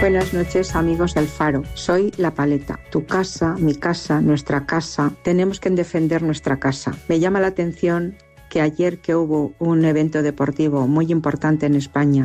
Buenas noches, amigos del Faro. Soy La Paleta. Tu casa, mi casa, nuestra casa. Tenemos que defender nuestra casa. Me llama la atención que ayer que hubo un evento deportivo muy importante en España